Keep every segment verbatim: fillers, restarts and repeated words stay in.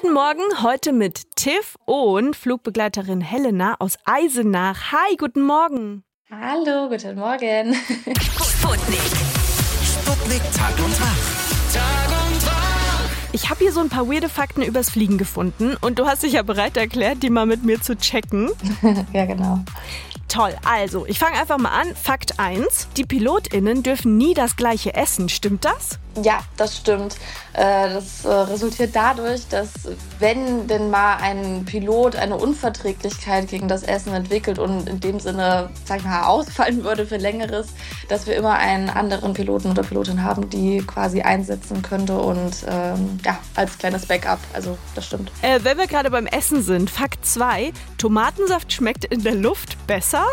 Guten Morgen, heute mit Tiff und Flugbegleiterin Helena aus Eisenach. Hi, guten Morgen. Hallo, guten Morgen. Sputnik. Sputnik Tag und Wach. Tag und Wach. Ich habe hier so ein paar weirde Fakten übers Fliegen gefunden und du hast dich ja bereit erklärt, die mal mit mir zu checken. Ja, genau. Toll, also ich fange einfach mal an. Fakt eins, die PilotInnen dürfen nie das gleiche essen, stimmt das? Ja, das stimmt. Das resultiert dadurch, dass wenn denn mal ein Pilot eine Unverträglichkeit gegen das Essen entwickelt und in dem Sinne, sag ich mal, ausfallen würde für Längeres, dass wir immer einen anderen Piloten oder Pilotin haben, die quasi einsetzen könnte und ähm, ja, als kleines Backup. Also das stimmt. Äh, wenn wir gerade beim Essen sind, Fakt zwei, Tomatensaft schmeckt in der Luft besser?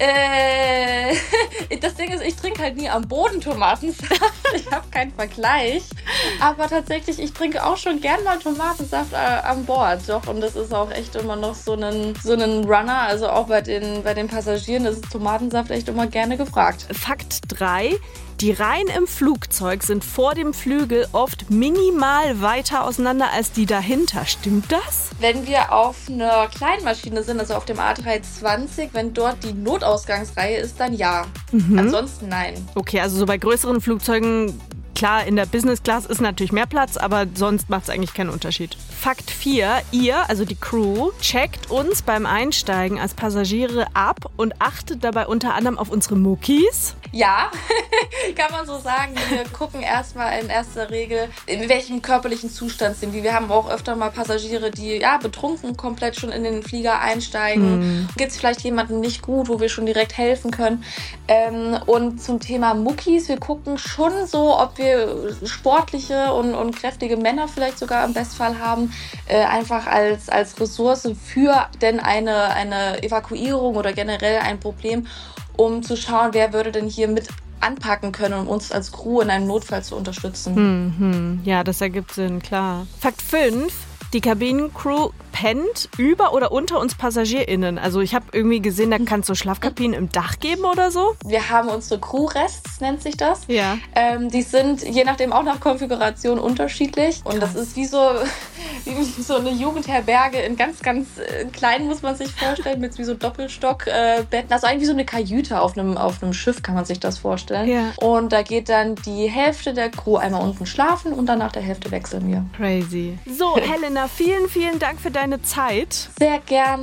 Äh, das Ding ist, ich trinke halt nie am Boden Tomatensaft. Ich habe keinen Vergleich. Aber tatsächlich, ich trinke auch schon gern mal Tomatensaft äh, an Bord. Doch, und das ist auch echt immer noch so ein so einen Runner. Also auch bei den, bei den Passagieren ist Tomatensaft echt immer gerne gefragt. Fakt drei. Die Reihen im Flugzeug sind vor dem Flügel oft minimal weiter auseinander als die dahinter. Stimmt das? Wenn wir auf einer kleinen Maschine sind, also auf dem A drei zwanzig, wenn dort die Notausgangsreihe ist, dann ja. Mhm. Ansonsten nein. Okay, also so bei größeren Flugzeugen, klar, in der Business Class ist natürlich mehr Platz, aber sonst macht es eigentlich keinen Unterschied. Fakt vier, ihr, also die Crew, checkt uns beim Einsteigen als Passagiere ab und achtet dabei unter anderem auf unsere Muckis. Ja, kann man so sagen. Wir gucken erstmal in erster Regel, in welchem körperlichen Zustand sind wir. Wir haben auch öfter mal Passagiere, die ja betrunken komplett schon in den Flieger einsteigen. Mhm. Geht es vielleicht jemandem nicht gut, wo wir schon direkt helfen können. Ähm, und zum Thema Muckis, wir gucken schon so, ob wir sportliche und, und kräftige Männer vielleicht sogar im Bestfall haben, äh, einfach als, als Ressource für denn eine, eine Evakuierung oder generell ein Problem, um zu schauen, wer würde denn hier mit anpacken können, um uns als Crew in einem Notfall zu unterstützen. Mhm. Ja, das ergibt Sinn, klar. Fakt fünf. Die Kabinencrew pennt über oder unter uns PassagierInnen. Also ich habe irgendwie gesehen, da kann es so Schlafkabinen im Dach geben oder so. Wir haben unsere Crew-Rests, nennt sich das. Ja. Ähm, die sind je nachdem auch nach Konfiguration unterschiedlich. Und das ist wie so, wie so eine Jugendherberge in ganz, ganz äh, klein, muss man sich vorstellen, mit wie so Doppelstockbetten. Äh, also eigentlich wie so eine Kajüte auf einem, auf einem Schiff, kann man sich das vorstellen. Ja. Und da geht dann die Hälfte der Crew einmal unten schlafen und dann nach der Hälfte wechseln wir. Crazy. So, Helena, vielen, vielen Dank für deine Zeit. Sehr gern.